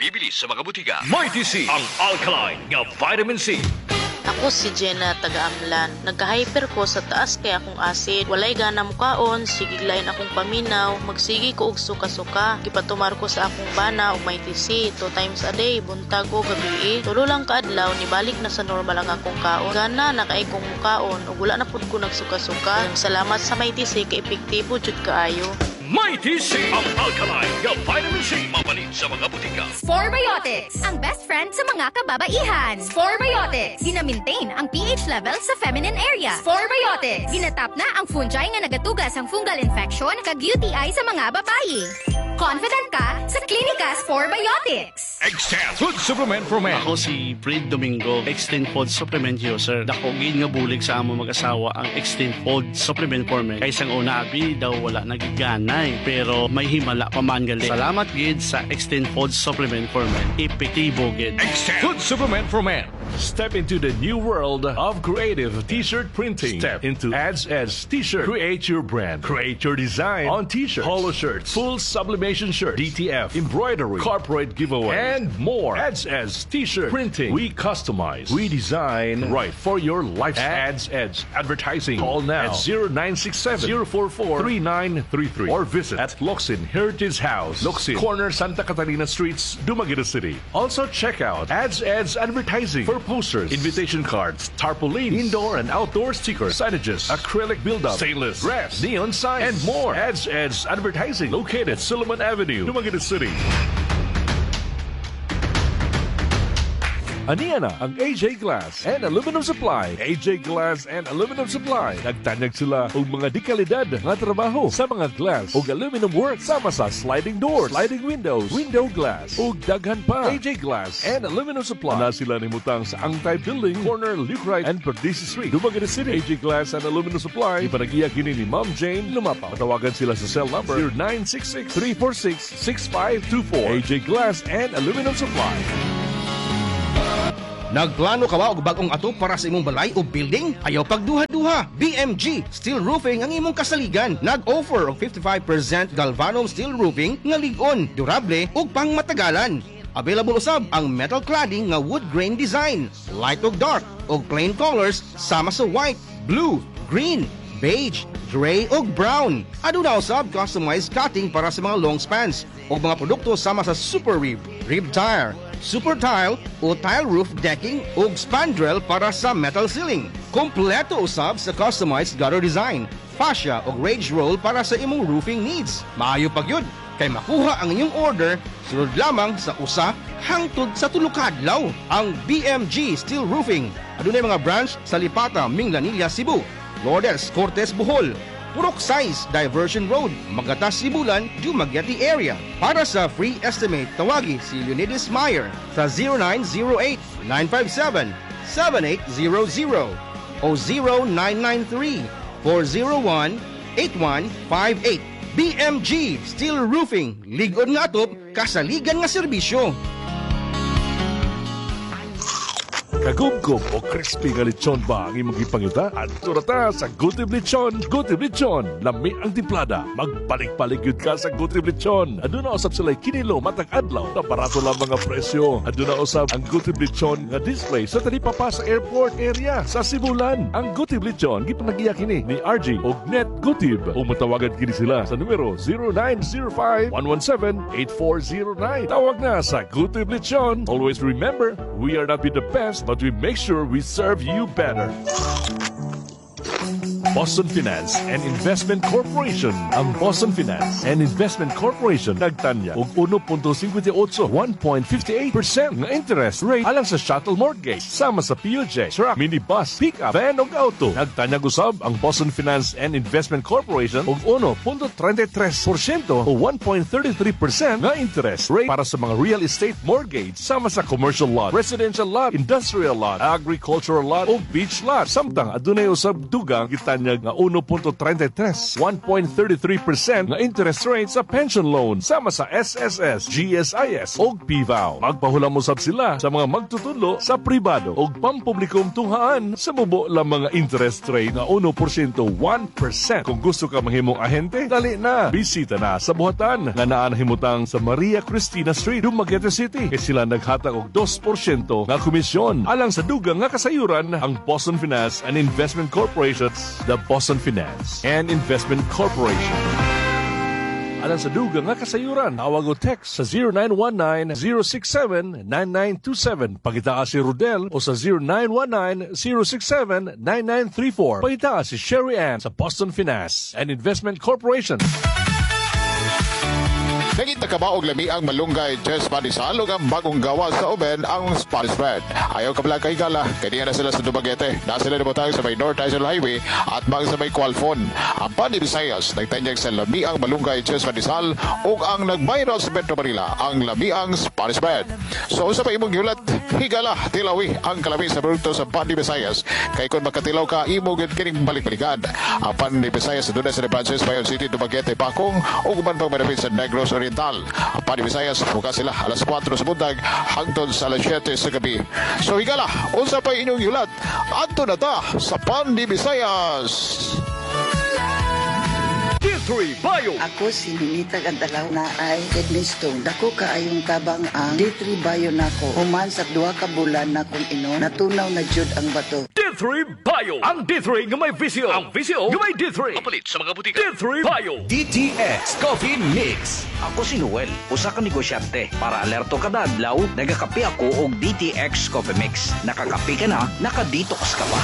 Bibili sa mga butika. Mighty C, ang alkaline nga vitamin C. Ako si Jenna, taga-Amlan. Nagka-hyper ko sa taas kaya akong acid. Walay gana mukaon, sigiglayin akong paminaw, magsigi ko og suka-suka. Gipatumar ko sa akong bana og may tisi, 2 times a day, buntag o gabi. Tulo lang kaadlaw, nibalik na sa normal ang akong kaon. Gana, nakaay kong mukaon, ug wala na pud ko nagsuka-suka. Salamat sa may tisi, kay epektibo jud kaayo. Mighty C, ang alkaline nga vitamin C. Mapalit sa mga butika. Sporebiotics, ang best friend sa mga kababaihan. Sporebiotics, gina-maintain ang pH level sa feminine area. Sporebiotics, ginatap na ang fungi nga nagatugas ang fungal infection kag UTI sa mga babayi. Confident ka sa Klinika Sporebiotics. Extend Food Supplement for Men. Ako si Fred Domingo, Extend Food Supplement User. Dakogin nga bulig sa amo mag-asawa ang Extend Food Supplement for Men. Kaysang una abi daw wala nagiganay pero may himala pa man gali. Salamat gid sa Extend Food Supplement for Men. Epektibo gid. Extend Food Supplement for Men. Step into the new world of creative t-shirt printing. Step into Ads Edge T-shirt. Create your brand. Create your design on t-shirts, polo shirts, full sublimation shirts, DTF, embroidery, corporate giveaway, and more. Ads Edge T-shirt printing. We customize, we design, right for your lifestyle. Ads Edge Advertising. Call now at 0967-044-3933 or visit at Locsin Heritage House, Locsin, corner Santa Catalina Streets, Dumaguete City. Also check out Ads Edge Advertising for posters, invitation cards, tarpaulins, indoor and outdoor stickers, signages, acrylic build-up, stainless, brass, neon signs, and more. Ads Edge Advertising, located at Solomon Avenue, Dumaguete City. Aniya na ang AJ Glass and Aluminum Supply. AJ Glass and Aluminum Supply. Nagtanyag sila og mga dekalidad nga trabaho sa mga glass ug aluminum work sama sa sliding doors, sliding windows, window glass ug daghan pa. AJ Glass and Aluminum Supply. Na sila nimutang sa Angtay Building, corner Lucrite and Perdices Street, Dumaguete City. AJ Glass and Aluminum Supply. Ipanagiya kini ni Ma'am Jane Lumapaw. Matawagan sila sa cell number 0966-346-6524. AJ Glass and Aluminum Supply. Nagplano ka ba og bagong ato para sa imong balay o building? Ayaw pagduha-duha. BMG Steel Roofing ang imong kasaligan. Nag-offer og 55% galvanum steel roofing nga lig-on, durable ug pangmatagalan. Available usab ang metal cladding nga wood grain design, light ug dark ug plain colors sama sa white, blue, green, beige, gray ug brown. Aduna usab customized cutting para sa mga long spans ug mga produkto sama sa super rib, rib tire, super tile o tile roof decking ug spandrel para sa metal ceiling. Kompleto usab sa customized gutter design, fascia ug rage roll para sa imong roofing needs. Maayo pagyud kay makuha ang inyong order sunod lamang sa usa hangtod sa tulo ka adlaw. Ang BMG Steel Roofing adunay mga branch sa Lipata, Minglanilla, Cebu, Lourdes, Cortes, Bohol, Purok Size, Diversion Road, Magatas, Sibulan, Dumaguete area. Para sa free estimate, tawagi si Leonidas Meyer sa 0908-957-7800 o 0993-401-8158. BMG Steel Roofing, ligon nga atop, kasaligan nga serbisyo. Kagumgum o crispy nga lechon ba ang imong gipangita? At turata sa Gutib Lechon. Gutib Lechon, lami ang timplada. Magbalik-balik yun ka sa Gutib Lechon. Aduna usab sila'y kinilo matag adlaw na barato lang mga presyo. Aduna usab ang Gutib Lechon nga display sa talipapa sa airport area sa Sibulan. Ang Gutib Lechon gipanagiya kini ni RG og Net Gutib. O matawagan kini sila sa numero 0905-117-8409. Tawag na sa Gutib Lechon. Always remember, we are not be the best, but we make sure we serve you better. Boston Finance and Investment Corporation. Ang Boston Finance and Investment Corporation nagtanya og 1.58, 1.58% na interest rate alang sa shuttle mortgage sama sa PUJ, truck, minibus, pickup, van ug auto. Nagtanya usab ang Boston Finance and Investment Corporation og 1.33% o 1.33% na interest rate para sa mga real estate mortgage sama sa commercial lot, residential lot, industrial lot, agricultural lot ug beach lot. Samtang adunay usab dugang gitanya tanyag nga 1.33, 1.33% nga interest rate sa pension loan sama sa SSS, GSIS o PVAW. Magpahula mo sab sila sa mga magtutulo sa pribado o pampublikong tunghaan sa mubo lang mga interest rate nga 1%, 1%. Kung gusto ka mahimong ahente, dali na. Bisita na sa buhatan nga naa nahimutang sa Maria Cristina Street, Dumaguete City. Kaya sila naghatag og 2% nga komisyon. Alang sa dugang nga kasayuran ang Boston Finance and Investment Corporation, the Boston Finance and Investment Corporation. Alang sa dugang nga kasayuran, tawag o text sa 0919-067-9927. Pagitaa si Rodel o sa 0919-067-9934. Pagitaa si Sherry Ann sa Boston Finance and Investment Corporation. Nagita ka ba og lami ang malunggay Jess Panisalog ang bagong gawa sa oven ang Spanish bread. Ayaw ka pala kay gala, kaya na sila sa Dumaguete. Na sila namatay sa may North Island Highway at mag sa may Qualfon. Ang Pan de Visayas nagtanyag sa lami ang malunggay Jess Panisal o ang nagbayro sa Metro Manila ang lami ang Spanish bread. So sa imong yulat, higala, tilawi ang kalami sa produkto sa Pan de Visayas. Kay kung makatilaw ka, imugid kining balik-balikan. Ang Pan de Visayas sa Dunas sa Francis, Bayon City, Dumaguete, Pakong o guman pang manapit sa Negros Oriental. Ang Pan de Visayas, bukas sila alas 4 sa bundag hangtod sa alas 7 sa gabi. So higala, unsa pa inyong yulat? Adto na ta sa Pan de Visayas. D3 Bio. Ako si Ninita Gandalaw na ay Ednistong. Dako kaayong tabang ang D3 Bio nako. Human sa 2 ka bulan na kung ino, natunaw na jud ang bato. D3 Bio. Ang D3 nga may visyo. Ang visyo nga may D3. Kapalit sa mga butika. D3 Bio. DTX Coffee Mix. Ako si Noel, usa ka negosyante. Para alerto kada adlaw, nagakape ako og DTX Coffee Mix. Nakakape ka na, nakadetox ka pa.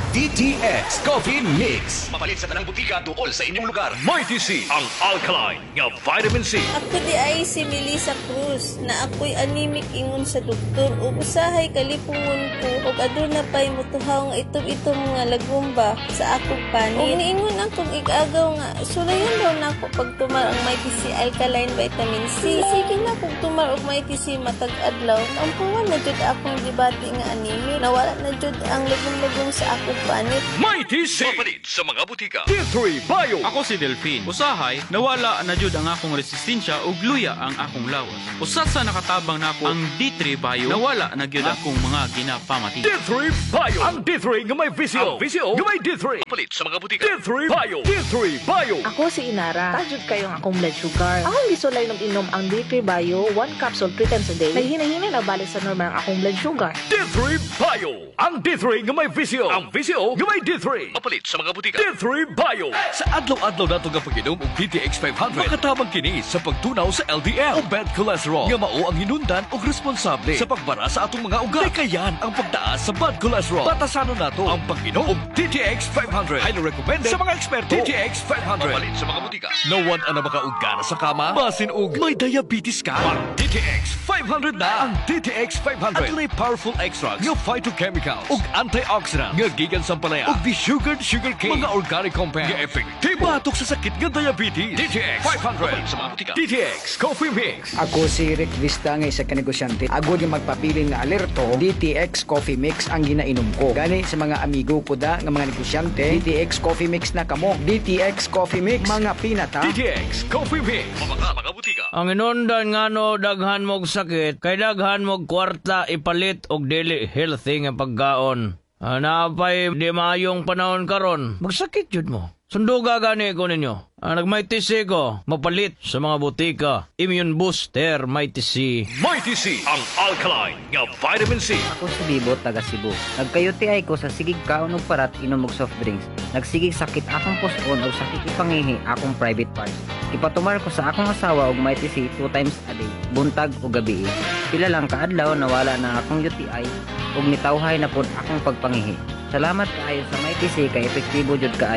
DTX Coffee Mix. Mapalit sa tanang butika tuol sa inyong lugar. Mighty C, ang alkaline nga vitamin C. Ako di ay si Melissa Cruz na ako'y anemic ingon sa doktor ug usahay kalipungon ko ug aduna pay mutuhaw nga itom nga lagumba sa akong panit. Ug niingon akong igagaw nga sulayan daw nako pag tumar ang Mighty C alkaline vitamin C. Sige na kung tumar og Mighty C matag adlaw. Ampuan na jud akong dibati nga anemic. Nawala na jud ang lagum-lagum sa akong panit. Mighty C. Mapalit sa mga butika. D3 Bio. Ako si Delphine. Usahay, nawala na jud ang akong resistensya ug luya ang akong lawas. Usa sa nakatabang nako ang D3 Bio, nawala na gyud akong mga ginapamati. D3 Bio. Ang D3 nga may visyo. Ang visyo nga may D3. Mapalit sa mga butika. D3 Bio. D3 Bio. Ako si Inara. Tajud kayong akong blood sugar. Akong gisulay nung inom ang D3 Bio, 1 capsule 3 times a day. May hinahinay na balik sa normal ang akong blood sugar. D3 Bio. Ang D3 nga may visyo. Ang visyo nga may D3. Mapalit sa mga butika. D3 Bio. Sa adlaw-adlaw nato nga pag-inom og DTX 500, makatabang kini sa pagtunaw sa LDL o bad cholesterol. Nga mao ang hinundan og responsable sa pagbara sa atong mga ugat. Kayan ang pagtaas sa bad cholesterol. Batasanon nato ang pag-inom og DTX 500. Highly recommended sa mga eksperto. DTX 500. Mapalit sa mga butika. Nawan ang makaugana sa kama, basin og may diabetes ka. Ang DTX 500 na. Ang DTX 500 adunay powerful extracts nga phytochemical ug antioxidant nga gikan sa palaya ug desugared sugar cane, mga organic compounds nga epektibo batok sa sakit nga diabetes. DTX 500 sa mga butika. DTX Coffee Mix. Ako si Rick Vista nga isa ka negosyante. Agod yung magpapili nga alerto, DTX Coffee Mix ang ginainom ko. Gani sa mga amigo ko da nga mga negosyante, DTX Coffee Mix na kamo. DTX Coffee Mix, mga pinata. DTX Coffee Mix. Mga butika. Ang inundan nga no daghan mog sakit, kay daghan mog kwarta ipalit og dili healthy nga pagkaon. Napay di maayong panahon karon, magsakit jud mo. Sunduga gani ko ninyo. Nag-Mighty C ko, mapalit sa mga butika. Immune Booster, Mighty C. Mighty C, ang alkaline nga vitamin C. Ako si Bibo, taga Cebu. Nagkayuti ko sa sigig kaon og parat inom og soft drinks. Nagsigig sakit akong puson o sakit ipangihi akong private parts. Ipatumar ko sa akong asawa og Mighty C 2 times a day, buntag o gabi. Pila lang kaadlaw nawala na akong UTI ug nitawhay na pod akong pagpangihi. Salamat kaayo sa Mighty C kay epektibo jud kaayo.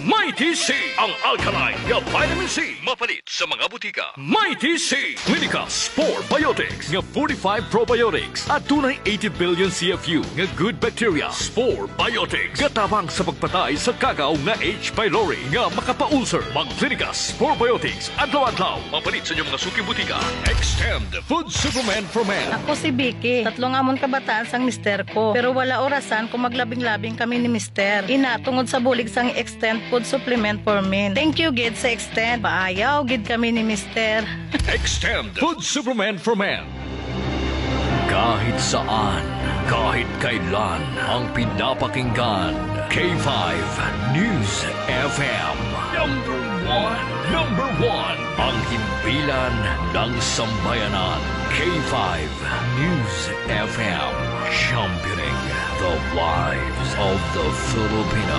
Mighty C, ang alkaline nga vitamin C. Mapalit sa mga butika. Mighty C, Clinica Spore Biotics nga 45 probiotics at tunay 80 billion CFU nga good bacteria. Spore Biotics gatabang sa pagpatay sa kagaw nga H. pylori nga makapa-ulcer. Mag-Clinica Spore Biotics adlaw-adlaw. Mapalit sa inyong mga suking butika. Extend Food Supplement for Men. Ako si Vicky. 3 amon kabataan sang mister ko. Pero wala orasan kung maglabing-labing kami ni mister. Ina, tungod sa bulig sang Extend Food Supplement for Men. Thank you, gid sa Extend. Paayaw, gid kami ni mister. Extend Food Supplement for Men. Kahit saan, kahit kailan, ang pinapakinggan. K5 News FM. Number one. Ang himpilan ng sambayanan. K5 News FM. Championing the lives of the Filipino.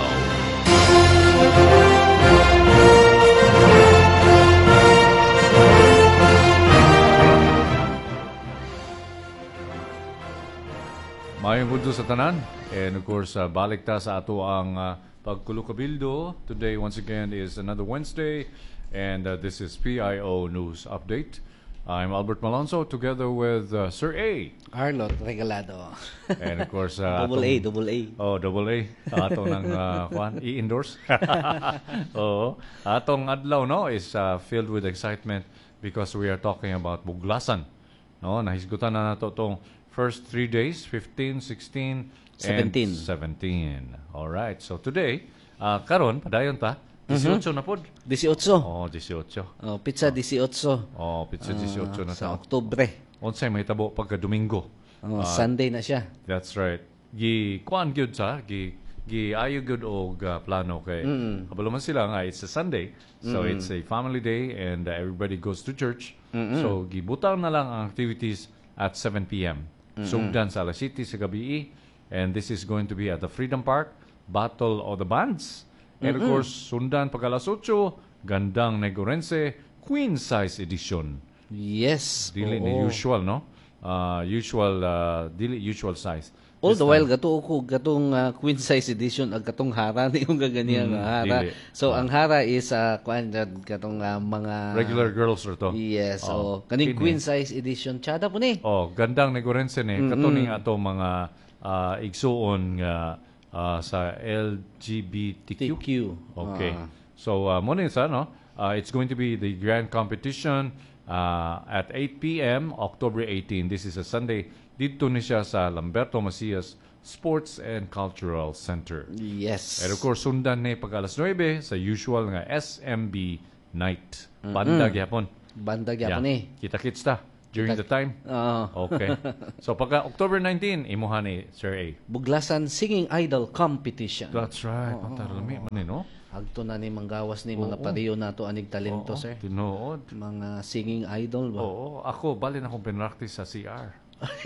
Mayong budto sa tanan. And of course, balik ta sa ato ang pagkulukabildo. Today, once again, is another Wednesday. And this is PIO News Update. I'm Albert Malonzo together with Sir A. Arlot Regalado. And of course, double A. Oh, double A. Atong ng i-endorse. Oo. Atong adlaw no is filled with excitement because we are talking about buglasan. No, nahisgutan na nato tong first 3 days, 15, 16, 17. And 17. All right. So today, karon padayon ta. 18 na pod. 18. Oh, 18. Oh, pizza 18. Oh, pizza 18 na sa Oktubre. Unsay mahitabo pagka Domingo. Sunday na siya. That's right. Kuan gyud sa ayo gyud og plano kay kabalo man sila nga it's a Sunday. So it's a family day and everybody goes to church. So gibutang na lang ang activities at 7 p.m. Sugdan sa alas 7 sa gabi and this is going to be at the Freedom Park, Battle of the Bands. And of course, sundan pag alas 8, Gandang Negorense, Queen Size Edition. Yes. Dili ni usual, no? Dili usual size. All the while, gatong Queen Size Edition, ag katong hara, yung gaganiyang hara. Dili. So, ang hara is, katong mga... Regular girls or to. Yes. So, kaning Queen Size Edition, tsada po ni. Oh, Gandang Negorense ni. Katuning ato mga igsuon nga sa LGBTQ. Okay. So, muna sa, no? It's going to be the grand competition at 8 p.m. October 18. This is a Sunday. Dito ni siya sa Lamberto Macias Sports and Cultural Center. Yes. And of course, sundan ni pag alas 9 sa usual nga SMB night. Banda gyapon. Banda gyapon ni. Kita-kits ta. During the time? Okay. So, pagka October 19, imuha ni Sir A. Buglasan Singing Idol Competition. That's right. Pantarami man no? Agto na ni manggawas ni mga pariyo nato anig talento, sir. Tinuod. Mga singing idol ba? Oo. Ako, balin akong pinractice sa CR.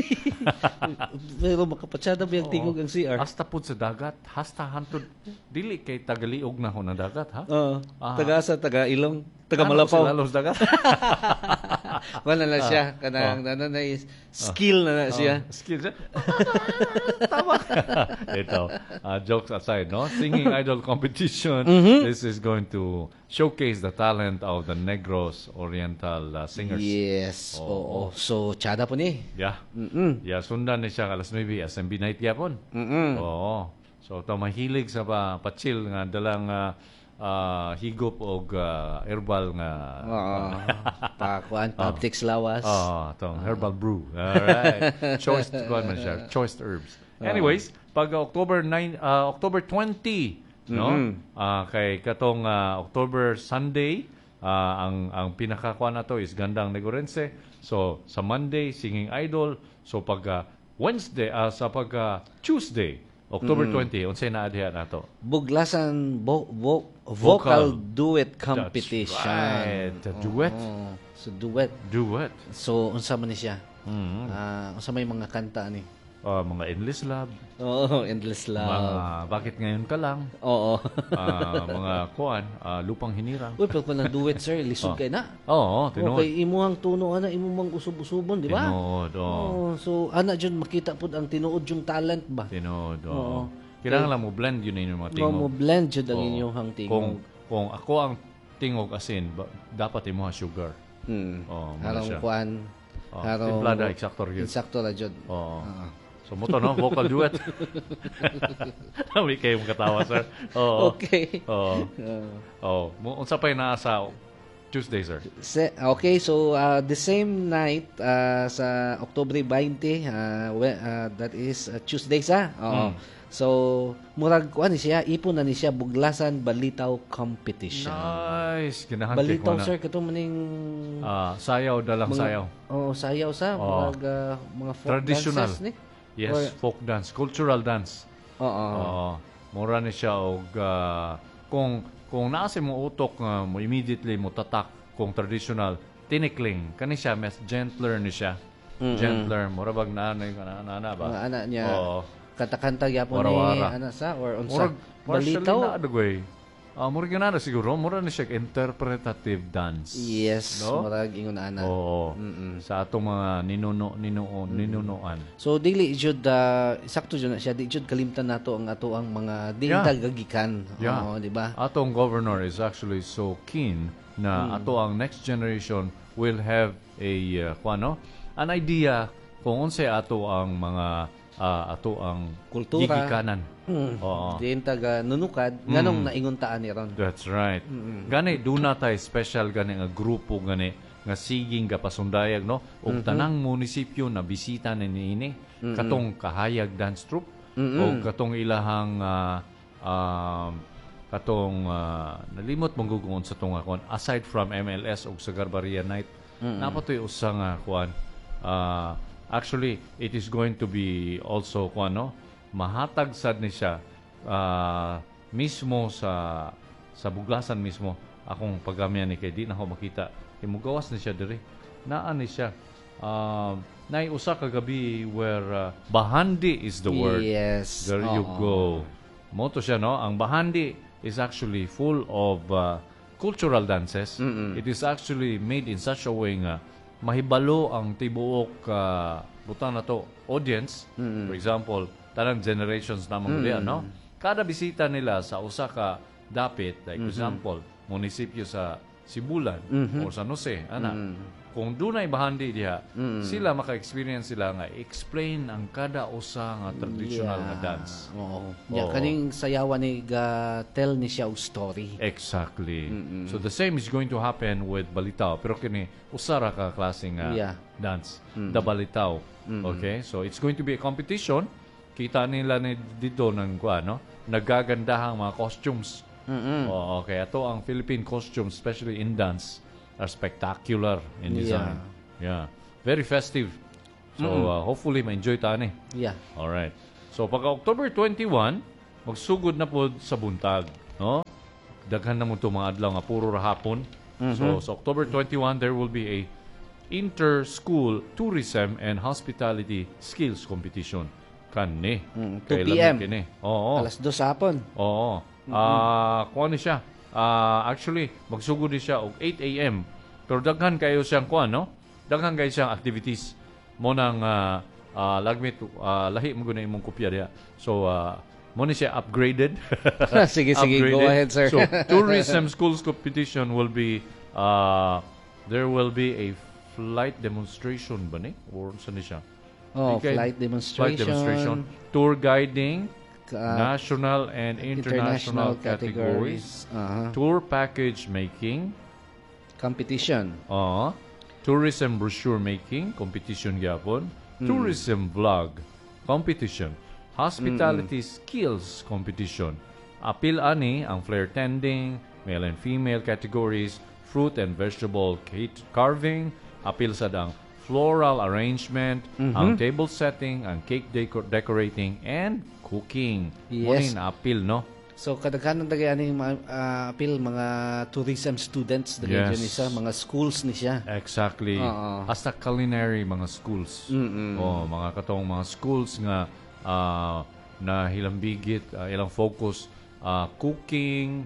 Pero makapatsada ba yung tingog ang CR? Hasta po sa dagat. Hasta hantod. Dili kay tagaliog na ho na dagat, ha? Taga-asa, taga-ilong, taga-malapaw. Ano sila dagat? Wala na siya. Kanang na is skill na siya. Skill siya? Tama. Ito, jokes aside, no? Singing Idol Competition. This is going to showcase the talent of the Negros Oriental singers. Yes. Oo. So, tsada po ni. Yeah. Yeah, sundan ni siya alas 9 SMB night yapon. Oo. So, ito mahilig sa pa-chill nga dalang higop og herbal nga pakuan Pabtix lawas. Itong herbal brew. Alright. Choice herbs. Anyways, pag October 20, no? Kay katong October Sunday, ang pinakakuan nato is Gandang Negorense. So sa Monday Singing Idol. So pag Wednesday sa pag Tuesday October 20, unsay na adhiya nato? Buglasan vocal duet competition. That's right. Duet. So duet. So unsa man ni siya? Unsa may mga kanta ni? Mga Endless Love. Oo, Endless Love. Mga Bakit Ngayon Ka Lang. Oo. Mga kuan, Lupang Hinirang. Uy, pag ng duet, sir, lisod kayo na. Oo, tinuod. Okay, imuhang tuno, imumang usub-usubon, di ba? Tinuod, So, dyan makita po ang tinuod yung talent ba? Tinuod, oo. Kinahanglan mo blend yun yung mga tingog. Mo blend jud ang Oo. inyong tingog. Kung ako ang tingog asin, dapat imo sugar. Harong kuan. Harong timplada eksakto gyud. Eksakto ra jud. Oo. So mo to no, vocal duet. Kami kayo katawa, sir. Oo. Okay. Oo. Unsa pay naa sa Tuesday, sir? Okay, so the same night sa October 20, that is Tuesday sa. So murag kuan ni siya, ipon na ni siya Buglasan Balitaw Competition. Nice. Ginahan Balitaw sir kato maning sayaw dalang sayaw. Sayaw sa murag mga folk traditional dances ni. Yes, folk dance, cultural dance. Mura ni siya og kung naasi mo utok mo immediately mo tatak kung traditional tinikling kani siya mas gentler ni siya. Gentler mura bag nanay ana ba? Mga anak niya. Kanta-kanta gyapon ni ana sa or unsa balitaw adugay. Mura ganana siguro, mura ni siya interpretative dance. Yes, no? Murag ingon ana. Oo. Sa atong mga ninunuan. So dili jud sakto jud na siya, di jud kalimtan nato ang ato ang mga dingtagagikan. Oo, di ba? Atong governor is actually so keen na ato ang next generation will have an idea kung unsay ato ang mga ato ang kultura gigikanan. Diin taga nunukad nganong nainguntaan ni ron. That's right. Gani duna tay special gani nga grupo gani nga siging gapasundayag no ug tanang munisipyo na bisita ni ini katong kahayag dance troupe o katong ilahang nalimot manggugungon sa tunga kon aside from MLS ug sa Garbaria Night napatoy usa nga kuan actually, it is going to be also mahatag sad ni siya mismo sa Buglasan mismo. Akong pagamyan ni kay di na ako makita. Imugawas ni siya diri. Naan ni siya. Nay usa ka gabi where bahandi is the word. Yes. There you go. Mo to siya no. Ang bahandi is actually full of cultural dances. It is actually made in such a way nga mahibalo ang tibuok butang na to audience. For example, tanang generations namang no? Kada bisita nila sa usa ka dapit, like example, munisipyo sa Sibulan o San Jose, kung dunay bahandi diha, sila maka-experience sila nga explain ang kada usa nga traditional nga dance. Kaning sayawan ni tell ni siya og story. Exactly. So the same is going to happen with Balitaw, pero kini usara ka klaseng dance, the Balitaw. Okay? So it's going to be a competition. Kita nila ni dito ng nagagandahang mga costumes. Okay, ito ang Philippine costumes, especially in dance, are spectacular in design. Yeah. Very festive. So, hopefully, ma-enjoy tani. Yeah. Alright. So, pagka October 21, magsugod na po sa buntag. No? Daghan na mo ito mga adlaw nga puro rahapon. So, sa October 21, there will be a inter-school tourism and hospitality skills competition. Kani. 2 p.m. Kini. Oo. Alas 2 hapon. Oo. Kuha ni siya. Actually, magsugod ni siya og 8 a.m. Pero daghan kayo siyang kuha, no? Daghan kayo siyang activities. Mo nang lagmit, lahi mo guna imong kopya diya. So, mo ni siya upgraded. Sige, go ahead, sir. So, tourism schools competition will be, there will be a flight demonstration ba ni? Or saan ni siya? Flight demonstration. Tour guiding. National and international categories. Tour package making. Competition. Tourism brochure making. Competition gyapon. Tourism vlog. Competition. Hospitality skills competition. Apil ani ang flair tending, male and female categories, fruit and vegetable carving, apil sad ang floral arrangement, ang table setting, ang cake decorating, and cooking. Yes. Muna apil, no? So, kadaghanan tagay aning apil mga tourism students daghan ni siya, mga schools ni siya. Exactly. Hasta culinary mga schools. Mga katong mga schools nga na hilambigit, ilang focus cooking,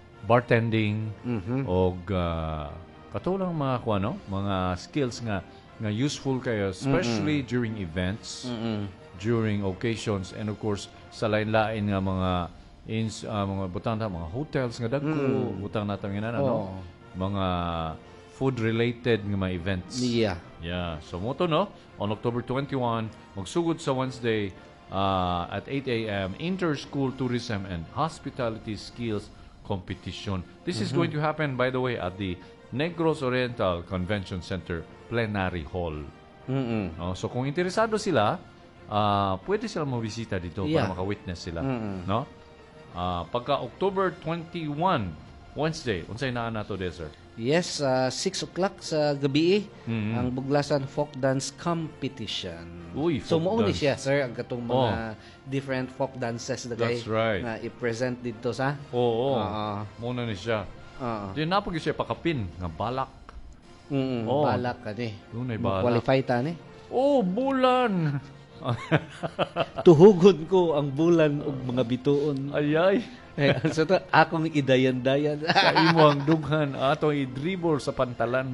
bartending, og katulang mga mga skills nga nga useful kayo, especially during events, during occasions, and of course, sa lain-lain nga mga butang mga hotels nga dagko, butang natang no? Mga food-related nga mga events. Yeah. So, moto, no? On October 21, magsugod sa Wednesday at 8 a.m., Inter-School Tourism and Hospitality Skills Competition. This is going to happen, by the way, at the Negros Oriental Convention Center Plenary Hall. So, kung interesado sila, pwede sila mabisita dito para maka-witness sila. No? Pagka October 21, Wednesday, unsay naa nato there, sir? Yes, 6 o'clock sa gabi ang Buglasan Folk Dance Competition. Uy, so mauni dance. siya, sir, ang katong mga different folk dances na That's right. na i-present dito sa. Muna ni siya. Di napag siya pakapin nga balak. Balak kani. Dunay balak. Qualify ta ni. Bulan. Tuhugon ko ang bulan ug mga bituon. Ayay. So to, akong idayan-dayan. Sa imo ang dughan atong i-dribble sa pantalan.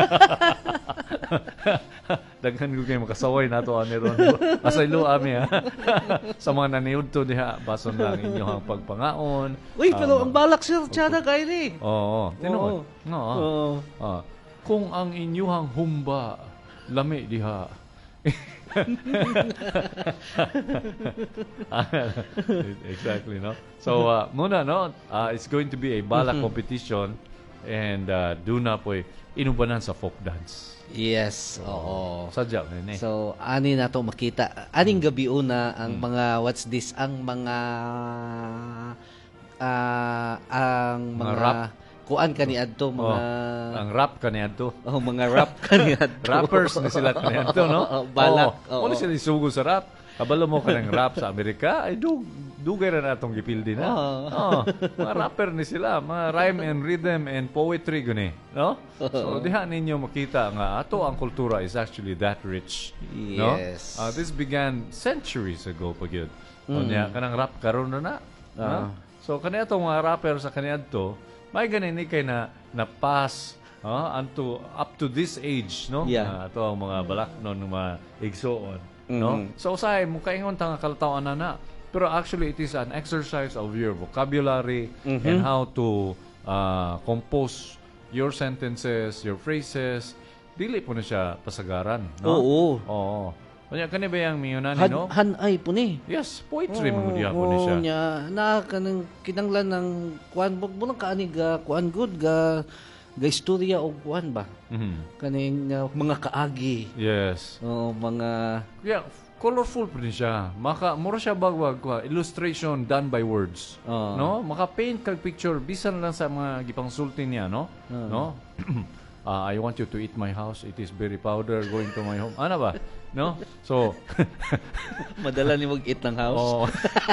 Daghan ko kayo makasaway nato ani ron. Asaylo ami ha. Sa mga naniud to diha bason lang inyong pagpangaon. Uy, pero ang balak sir tiada kay ni. Oo, tinuod. No. Kung ang inyong humba lami diha. Exactly, no? So, muna, no? It's going to be a balak competition and doon na po inubanan sa folk dance. Yes, oo. Sadya, nene. So, ani na to makita. Aning gabi una ang mga, what's this, ang mga rap. Kuan kaniadto mga ang rap kaniadto. Mga rap kaniadto. Rappers ni sila kaniadto, no? Balak. Ano sila isugo sa rap? Kabalo mo kanang rap sa Amerika, ay dugay ra natong gipildi na. Mga rapper ni sila, mga rhyme and rhythm and poetry guni, no? So diha ninyo makita nga ato ang kultura is actually that rich, no? Yes. This began centuries ago pagyud. Nya kanang rap karon na. So kaniadto mga rapper sa kaniadto may ganin kay na pass up to this age, no? Ato ang mga balak non mga igsoon, no? So usahay mo kaingon tanga kalataw na. Pero actually it is an exercise of your vocabulary and how to compose your sentences, your phrases. Dili po na siya pasagaran, no? Oo. Kanya kani ba yang miyunan no? Hanay po ni. Yes, poetry mo diha po ni siya. Nya na kanang kinanglan ng kuan bulang kaani ga kuan good ga istorya og kuan ba. Kaning mga kaagi. Yes. Mga colorful po din siya. Mura siya bagwag illustration done by words. No? Maka-paint kag picture bisan lang sa mga gipangsulti niya, no? No? I want you to eat my house. It is very powder going to my home. Ano ba? No? So, madala ni mag-eat ng house.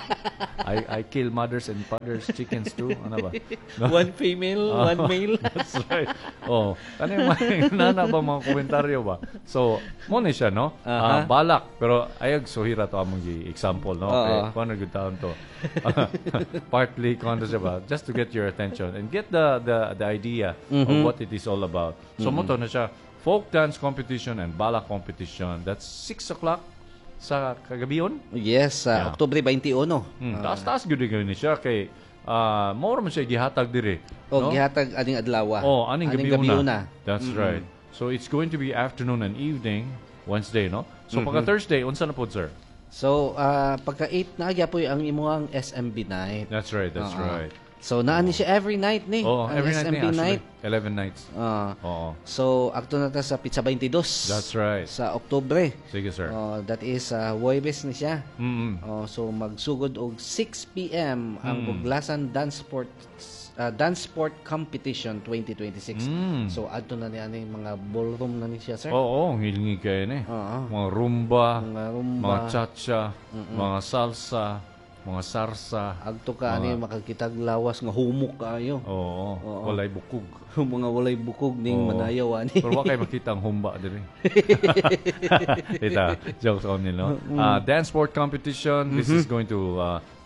I kill mothers and fathers, chickens too. Ano ba? No? One female, one male. That's right. Ano yung nana ba mga komentaryo ba? So, muna siya, no? Balak. Pero ayag, so hira to among example, no? Okay, kung ano good taon to. Partly, kung ano siya ba? Just to get your attention and get the idea of what it is all about. So, moto na siya. Folk dance competition and balak competition. That's 6 o'clock sa kagabion? Yes, Oktubre 21. Taas-taas gud ni siya kay more man siya gihatag dire. No? Gihatag aning adlaw. Aning gabiuna. That's right. So it's going to be afternoon and evening Wednesday, no? So pagka Thursday unsa na pod, sir? So pagka 8 na agya po ang imuhang SMB night. That's right. So naani siya every night ni. Every SMB night. 11 nights. So akto na ta sa Pizza 22. That's right. Sa Oktubre. Sige, sir. That is Huwebes ni siya. So magsugod og 6 PM ang Buglasan Dance Sport Competition 2026. So adto na niya ni mga ballroom na ni siya, sir. Hilingi kayo ni. Mga rumba, mga cha-cha, mga salsa, mga sarsa. Agto ka ani makakitag lawas nga humok kaayo. Walay bukog. Mga walay bukog ning manayaw ani. Pero wa kay makita ang humba diri. Ita, jokes on nilo. Dance sport competition. This is going to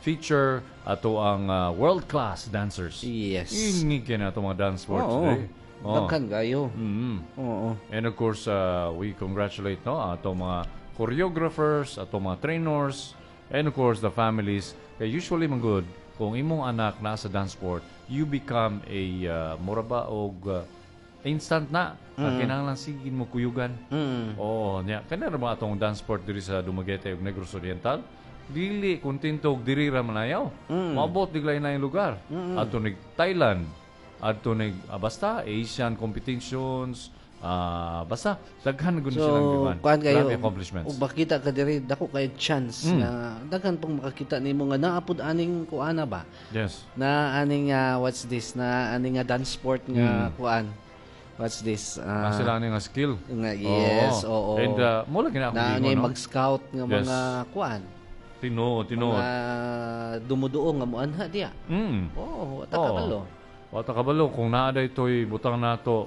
feature ato ang world-class dancers. Yes. Ini kina ato mga dance sports today. Daghan kayo. Oo. And of course, we congratulate ato mga choreographers, ato mga trainers, and of course the families. Kaya usually man good, kung imong anak nasa dance sport, you become a muraba og instant na. Kinahanglan sigin mo kuyugan. Oo, nya kana ra ba atong dance sport diri sa Dumaguete ug Negros Oriental? Dili kontento og diri ra manayaw. Maabot diglay na yung lugar. Adto nig Thailand, adto nig basta Asian competitions, basta daghan gud silang giban. Grabe accomplishments. Ug makita ka diri dako kay chance na daghan pang makakita nimo nga naapod aning kuana ba? Yes. Na aning what's this? Na aning dance sport nga kuan. What's this? Sila nga skill. Yes, oo. And mo lang gina ako na mag-scout nga mga kuan. Tinood. Dumuduo nga mo anha diya. Oo, wata kabalo kung naa daytoy butang nato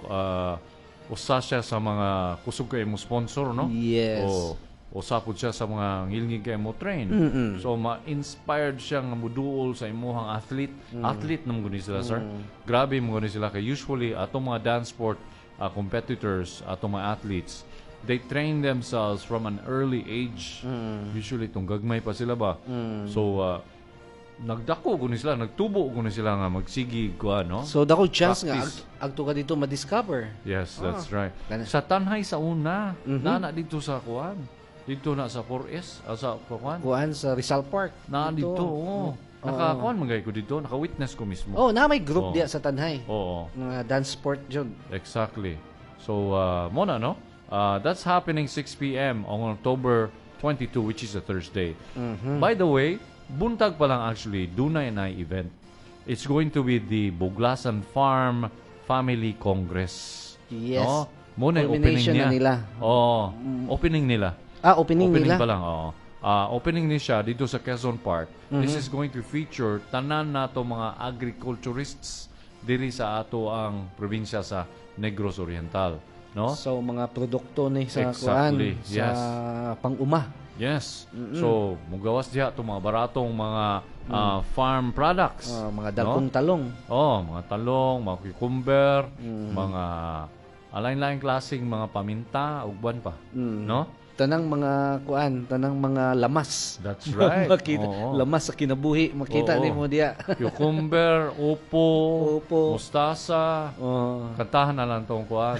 usa siya sa mga kusog kay mo sponsor, no? Yes. Usa pud siya sa mga ngilngig kay mo train. So ma-inspired siya nga muduol sa imuhang athlete. Athlete naman guni sila, sir. Grabe mo guni sila kay usually atong mga dance sport competitors, atong mga athletes, they train themselves from an early age. Usually itong gagmay pa sila ba. So nagdako guni sila, nagtubo guni sila nga magsigi kuan, no? So dako chance nga agto ka dito ma-discover. Yes, that's right. Sa Tanhay sa una, nana dito sa kuan. Dito na sa 4S, sa kuan sa Rizal Park. Na dito, nakakuan magay ko dito, naka-witness ko mismo. Na may group diya sa Tanhay. Mga dance sport jud. Exactly. So mona no? That's happening 6 p.m. on October 22, which is a Thursday. By the way, buntag pa lang actually, dunay na event. It's going to be the Buglasan Farm Family Congress. Yes. No? Muna yung opening niya. Nila. Opening nila. Opening nila? Pa lang, opening ni siya dito sa Quezon Park. This is going to feature tanan nato mga agriculturists diri sa ato ang probinsya sa Negros Oriental. No? So mga produkto ni sa kuan sa pang-uma. Yes. So mugawas diha to mga baratong mga farm products. Mga dagkong talong. Mga talong, mga cucumber, mga alain-lain klaseng mga paminta ug buwan pa. No? Tanang mga kuan, tanang mga lamas. That's right. Lamas sa kinabuhi makita nimo diya. Cucumber, upo, mustasa. Kantahan na lang tong kuan.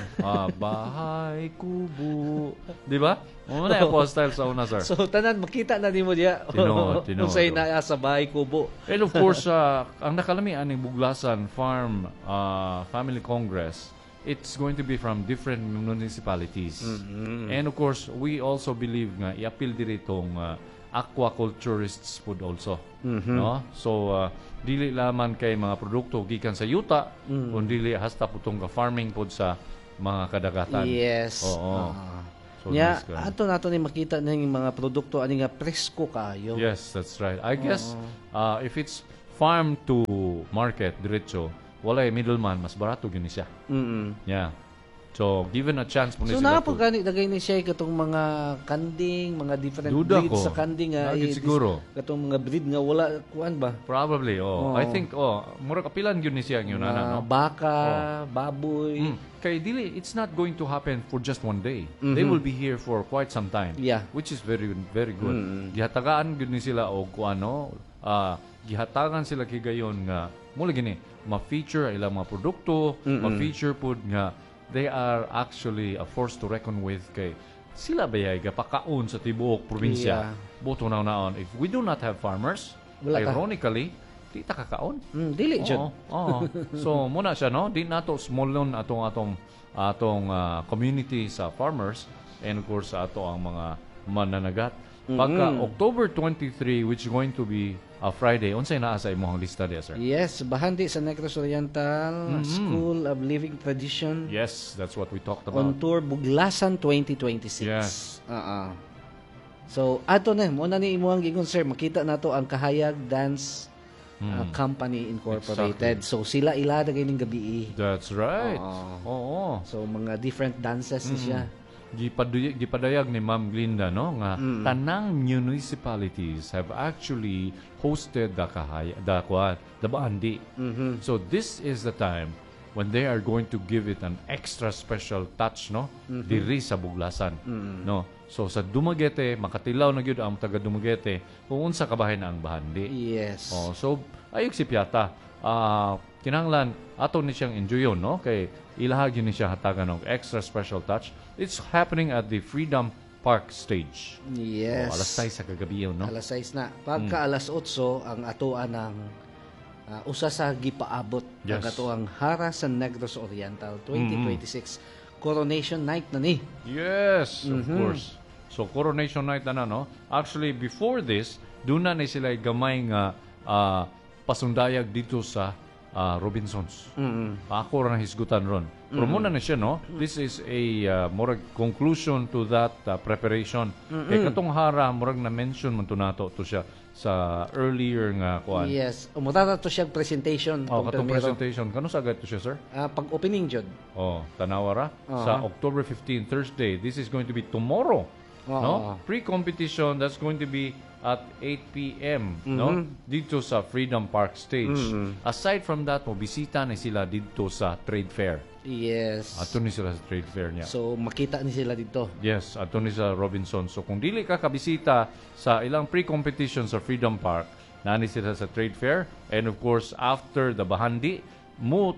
Bahay kubo. Di ba? Muna yung style sa una, sir. So tanan makita na nimo diya. Tinood. Unsay naa sa bahay kubo. And of course, ang nakalami aning Buglasan Farm Family Congress, it's going to be from different municipalities. And of course, we also believe nga i-appeal diri itong aquaculturists food also. No? So, dili laman kay mga produkto gikan sa yuta, kundi dili hasta putong farming pod sa mga kadagatan. Yes. Oo. So, ato nato ni makita ning mga produkto ani nga presko kayo. Yes, that's right. I guess if it's farm to market diretso, wala middleman, mas barato gyud ni siya. Yeah. So, given a chance mo so, sila. So, gani dagay ni siya katong mga kanding, mga different breeds sa kanding nga. Siguro. Katong mga breed nga wala kuan ba? Probably, I think, mura kapilan gyud ni siya ang yunana, no? Baka, baboy. Kay dili, it's not going to happen for just one day. They will be here for quite some time. Yeah. Which is very, very good. Gihatagaan gyud ni sila og kuano, gihatagan sila kigayon nga mula gini ma-feature ilang mga produkto, ma-feature pud nga they are actually a force to reckon with kay sila bayay gapakaon sa tibuok probinsya. Buto naon if we do not have farmers, ironically di ta kakaon. Dili jud. So muna siya, no, di nato smallon atong community sa farmers, and of course ato ang mga mananagat. Pagka October 23, which is going to be a Friday, unsay naa sa imong lista diya, sir? Yes, bahandi sa Negros Oriental School of Living Tradition. Yes, that's what we talked about. On tour Buglasan 2026. Yes. So ato na mo na ni imong gigon, sir, makita nato ang Kahayag Dance Company Incorporated. Exactly. So sila ilagay ning gabi. That's right. So mga different dances siya. Gipadayag ni Ma'am Glinda, no, nga tanang municipalities have actually hosted the bandi. So this is the time when they are going to give it an extra special touch, no? Diri sa Buglasan, no? So sa Dumaguete, makatilaw na gyud ang taga Dumaguete kung unsa kabahin na ang bahandi. Yes. So ayog si Piata. Kinahanglan ato ni siyang enjoyon, no? Kay ilahag ni siya hatagan og extra special touch. It's happening at the Freedom Park stage. Yes. Alas 6 sa kagabi yun, no? Alas 6 na. Pagka alas 8 ang atuan ng usa sa gipaabot ang atuang Hara San Negros Oriental 2026 Coronation Night na ni. Yes, of course. So Coronation Night na no? Actually, before this, doon na sila gamay nga pasundayag dito sa Robinsons. Ako rin hisgutan ron. Pero muna na siya, no? This is a murag conclusion to that preparation. Kaya katong Hara, murag na-mention man to nato to siya sa earlier nga kuan. Yes. Umutata to siya presentation. Katong presentation. Kano sa agad to siya, sir? Pag-opening jud. Tanawara. Sa October 15, Thursday. This is going to be tomorrow. No? Pre-competition, that's going to be at 8 p.m. no? Dito sa Freedom Park stage. Aside from that, bisita na sila dito sa trade fair. Yes. Ato ni sila sa trade fair niya. So makita ni sila dito. Yes, ato ni sa Robinson. So kung dili ka kabisita sa ilang pre-competition sa Freedom Park, nani sila sa trade fair, and of course after the bahandi, mo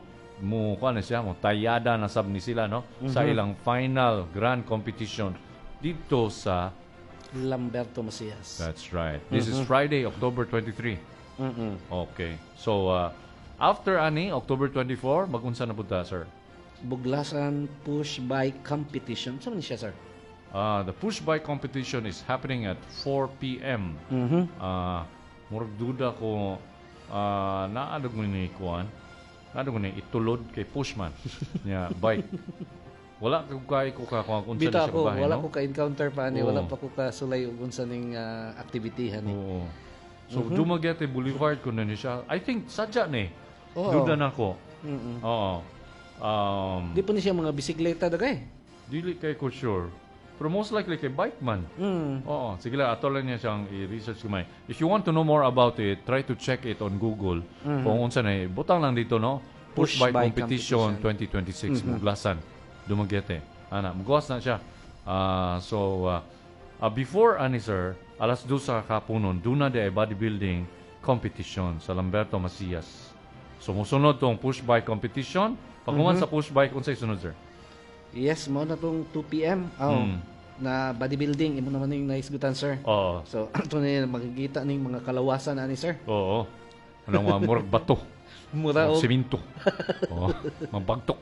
tayada na sab ni sila, no? Sa ilang final grand competition dito sa Lamberto Macias. That's right. This is Friday, October 23. Okay. So after ani October 24, magunsa na punta, sir? Buglasan Push Bike Competition. Saan ni siya, sir? The push bike competition is happening at 4 p.m. Murag duda ko naadog mo ni kuan. Naadog mo ni itulod kay pushman niya bike. Wala ko kung Bita ko, wala ko ka-encounter pa ani, wala pa ko ka-sulay ug unsa ning aktivitehan ni. So Dumaguete Boulevard ko na ni siya. I think sadya ni. Duda na ko. Di po ni siya mga bisikleta dagay. Dili kay ko sure. Pero most likely kay bike man. Sige lang, ato lang niya siyang i-research kumay. If you want to know more about it, try to check it on Google. Kung unsa na, butang lang dito, no? Push Bike Competition 2026, Buglasan, Dumaguete. Magawas na siya. Before, sir, alas 2 sa kapunon, doon na de bodybuilding competition sa Lamberto Macias. So, musunod tong push bike competition. Pagkuman sa push bike, unsay sunod, sir? Yes, mo na tong 2 p.m. Na bodybuilding, imo naman yung naisgutan, sir. So, ito na makikita ning mga kalawasan ani, sir. Anong mga murag bato. Mura o siminto. Mabagtok.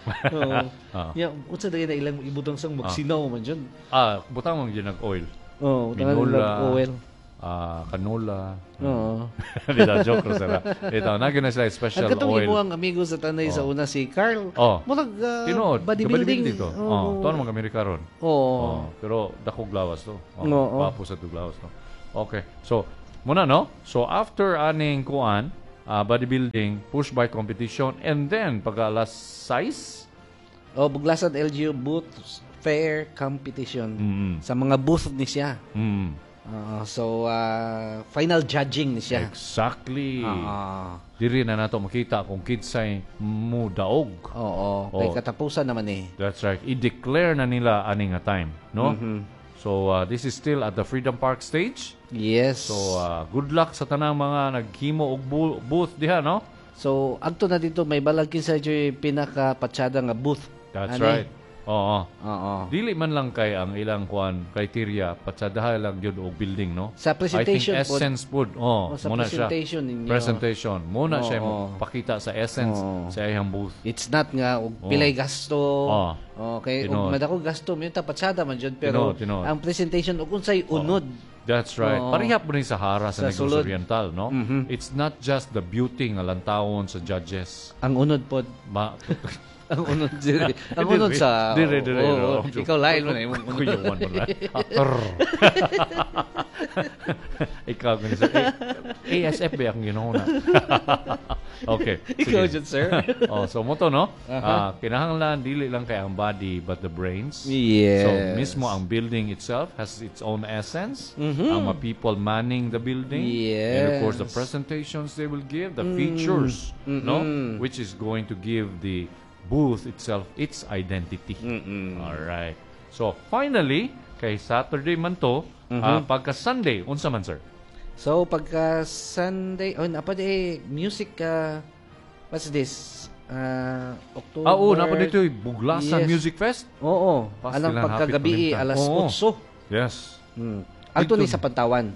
Unsa dagay na ilang ibutang sang magsinaw man dyan. Butang man dyan nag-oil. Binola, oil. Canola. Hindi na, joke ko sila. Ito, naging na sila special oil. Ang katong imo ang amigo sa tanay sa una si Carl. Murag bodybuilding dito. Ito naman kami karon. Pero dakog lawas to. Papo sa tuglawas to. Okay. So, muna no? So, after aning kuan, bodybuilding, push bike competition, and then, pag alas 6, Buglasan LGU booth fair competition. Sa mga booth ni siya. Final judging ni siya. Exactly. Diri na nato makita kung kidsay mo daog. Kay katapusan naman eh. That's right. I-declare na nila aning nga time, no? So, this is still at the Freedom Park stage. Yes. So, good luck sa tanang mga naghimo og booth diha, no? So, adto na dito may balag kinsa joy pinaka-patsada nga booth. That's right. Dili man lang kay ang ilang kuan criteria patsadaha lang gyud og building, no? Sa presentation I think essence food. Sa muna presentation siya. ninyo. Presentation. Muna siya pakita sa essence sa iyang booth. It's not nga og pilay gasto. Okay, og madako gasto mo ta patsada man jud pero ang presentation og unsay unod. That's right. Parihap mo rin sa Hara sa Negros Oriental, no? It's not just the beauty nga lantawon sa judges. Ang unod pod. Ang unod diri. Ang unod sa dire. ikaw lain mo na imong unod. Kuyawan mo na. Ikaw ganun sa ASF ba ang ginauna? Okay. Ikaw jud, sir. So mo to, no? Kinahanglan dili lang kay ang body but the brains. Yes. So mismo ang building itself has its own essence. Ang mga people manning the building. Yes. And of course the presentations they will give, the features, no? Which is going to give the booth itself its identity. All right. So finally, kay Saturday man to, pagka Sunday, unsa man, sir? So pagka Sunday, napa di music what's this? October. Napa dito Buglasan Music Fest? Oo. Alang pagkagabi alas 8. Yes. Ato ni sa Pantawan.